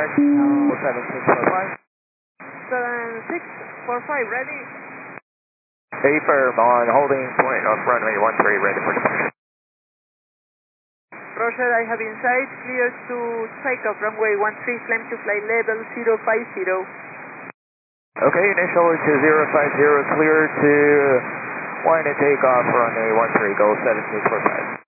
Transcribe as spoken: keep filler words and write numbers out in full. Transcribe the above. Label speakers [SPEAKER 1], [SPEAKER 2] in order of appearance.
[SPEAKER 1] correct. Now seven six four five.
[SPEAKER 2] seven six four five, ready?
[SPEAKER 1] Affirm on holding point of runway one three, ready for departure.
[SPEAKER 2] Roger, I have inside, clear to take off runway one three, climb to flight level zero five zero.
[SPEAKER 1] Okay, initial to zero five zero, clear to wind and take off runway one three, go seven six four five.